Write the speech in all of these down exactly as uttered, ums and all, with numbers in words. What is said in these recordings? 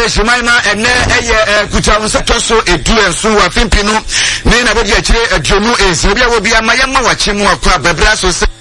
Shimaima ene eye kuchaunsa toso edu ensu wa fimpino ne na bodi akire aduonu ense bia wo bia mayama wachimu akwa bebra so se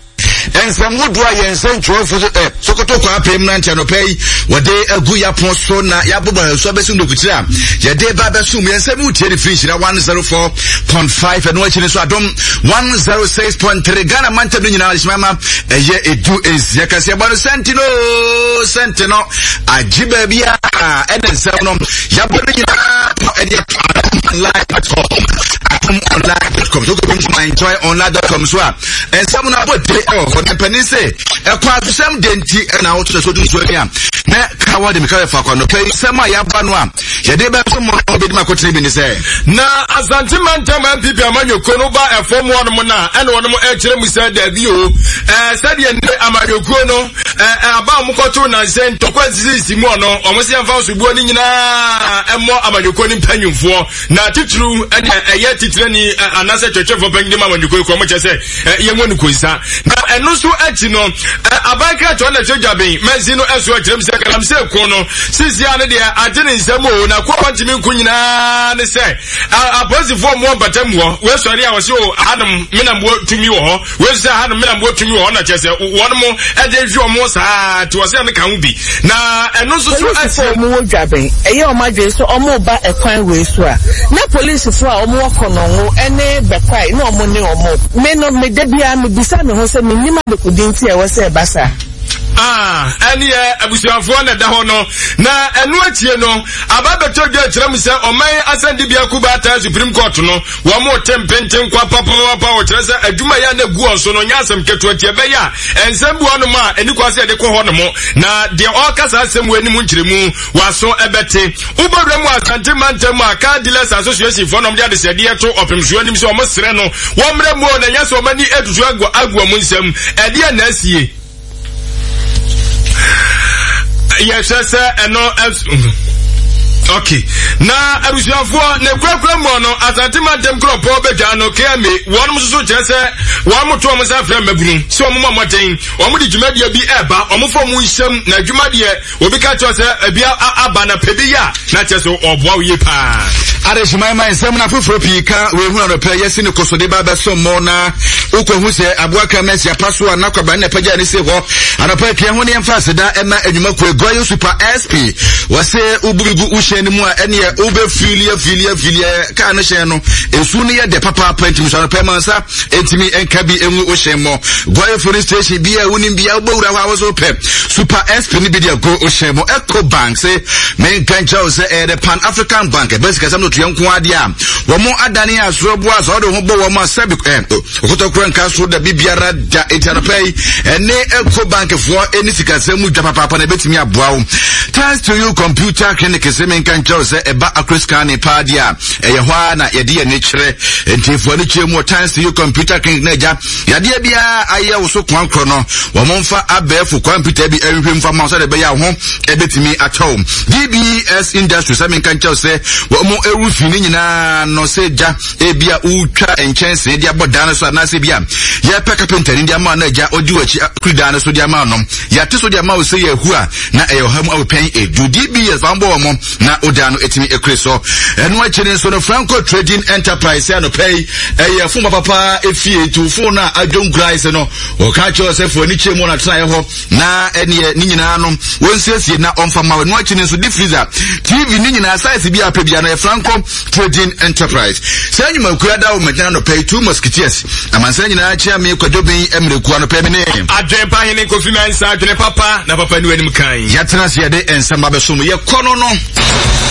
ensamudua yensen twofu eh sokoto kwa permanent anopei wode agu ya ponso na ya bobo so besu ndokutira ya de ba besu yensen mutie the finish na one oh four point five and watching so adom one oh six point three Ghana manta do nyina Shimaima eye edu ense ya kase ba no sentino sentino ajiba bia ensem no ya bodo nyina ede online dot com online dot com so go to enjoy online dot com so ensem na bode for the penise e kwa sem denti na wo to so du so ya na kawa de mekawe fa kwa no pay sem a ya ba no a ye de be so mo be ma kotre bi ni se na Asante Mantam M P P Amanyoko no ba e form one mo na e no no mo e kire mu se da bi o eh said ye ne Amanyoko no eh aba mo koto na se ntokwa sisi mu no o mo se amfa so buo ni nyina e mo Amanyoko ni panyumfo na titru e ye titre ni anase twetwefo panyim Amanyoko ko mo che se ye nwonu koisa na eno so achi no abaka to na twajaben mezi no eso akirem se kalam se ko no sisi ane de agene nsamo na kwa kwantimi nkunyina ne se aposifo mo batam wo we sori a wo se o hanum menambo tumi wo ho we se hanum menambo tumi wo na che se won mo e de hwe mo saa to se me kan bi na eno so so achi mo dwaben eye o madwe so o mo ba ekwan we so a na police fo a o mo kono ngo ene bekwai na o mo ne o mo me no me de bia me bisa me ho se me nima de kudinti e wo se basa ah eni e abusuafo na da ho no na enu atie no ababeto dwa kirem se oman asandi bia kuba ta Supreme Court no wo mo tempenten kwa papa papa wo kire se adwuma ya na gu onso no nya asem keto atie be ya ensem bu ono ma eni kwa se de ko ho no mo na de o kasa asem wani mu nkiremu waso ebete ubodwe mu Asante Mantam aka dealers association for no de de se de to opemsuo nim se o mo sere no wo mre mu na nya so mani etutu agwa agwa mu nsem e de na asie yes yes eno okay na abusuafo na kwakwa mo no Asante Mantam kropo beja no keme won mo so kire se won mo to mo sa fra mabunu se o mo moten o mo di dwumadie bi eba o mo fo mo nhyam na dwumadie obi ka cho se bia aba na pebi ya na che so oboa wie pa are Shimaima ensem na foforo pika we hu no pe yesi ne kosode ba beso mo na ukwahu se aboaka mesi apaso anakwaba na peja ne se ho anapa kia ho ne emfase da ema enwuma ko egoyo super S P wase ubugu uhye ni mu a ene ye ube filia filia filia ka na hye no ensu ne ye de papa pantim so anapa mansa entimi enka bi enwu ohye mo goyo police station bia unim bia ubawura wa waso pe super S P ni bi de go ohye mo Eco Bank se men kancha se e the Pan African Bank basically some no tuyanko ade a wo mo adane asoro bo aso de ho bo wo mo sabi eh okotokro nka so da bibiara da etanopai ene Eco Bank fo eni sikasemu dwa papa na betimi aboa wo thanks to you computer clinic se men kan chaw se eba akriskane padia eye hwa na yede ye ne kire entifo ne kyemu thanks to you computer clinic na ja yade bia aye wo so kwankro no wo mo mfa abefu computer bi ahwehwe mfa ma so de be ya ho ebetimi achaw D B S industry se men kan chaw se wo mo ewu fini nyina no se ja ebia utwa enchense dia bodane so na se bia ye pe carpenter dia ma na ja odi wachi kridane so dia ma no ya te so dia ma wo se ye hu a na eyo ham awpen e do D B S bambo mo na odano etimi ekreso enu achine so no Franco Trading Enterprise ya no pay eye fuma papa efie tu fu na adwon grace no o ka cho se fo ni chemu na try ho na ene ni nyina no wonsiesie na omfa ma enu achine so di freezer T V ni nyina size bia pa bia no Franco Trading Enterprise se nyuma kuada o medana no pay two musketeers amansa nyina achia me kwadobin emreku no pay me ne adwen pa hene Kofi Mensah adwen papa na papa ni wanim kan ya tena se de ensamba beso mo ye kono no